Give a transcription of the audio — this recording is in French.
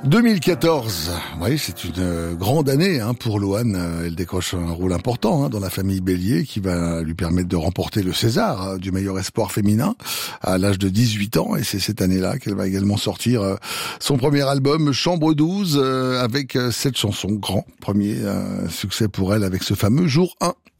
2014, oui, c'est une grande année pour Loane. Elle décroche un rôle important dans la famille Bélier qui va lui permettre de remporter le César du meilleur espoir féminin à l'âge de 18 ans. Et c'est cette année-là qu'elle va également sortir son premier album, Chambre 12, avec cette chanson, grand premier succès pour elle avec ce fameux Jour 1.